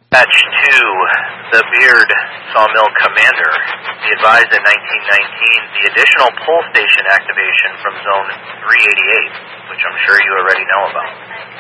Batch 2, the Beard Sawmill Commander, be advised in 1919 the additional pull station activation from Zone 388, which I'm sure you already know about.